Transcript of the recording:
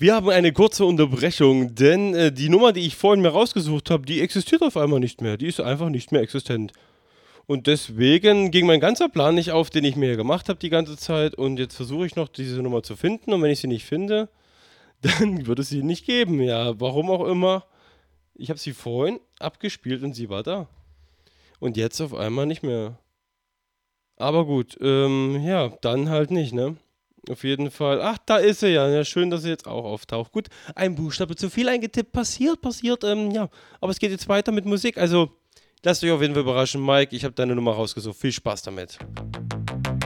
Wir haben eine kurze Unterbrechung, denn die Nummer, die ich vorhin mir rausgesucht habe, die existiert auf einmal nicht mehr. Die ist einfach nicht mehr existent. Und deswegen ging mein ganzer Plan nicht auf, den ich mir gemacht habe die ganze Zeit. Und jetzt versuche ich noch, diese Nummer zu finden. Und wenn ich sie nicht finde, dann wird es sie nicht geben. Ja, warum auch immer. Ich habe sie vorhin abgespielt und sie war da. Und jetzt auf einmal nicht mehr. Aber gut, ja, dann halt nicht, ne? Auf jeden Fall. Ach, da ist sie ja. Ja, schön, dass sie jetzt auch auftaucht. Gut, ein Buchstabe zu viel eingetippt. Passiert, ja. Aber es geht jetzt weiter mit Musik. Also, lasst euch auf jeden Fall überraschen, Mike. Ich habe deine Nummer rausgesucht. Viel Spaß damit.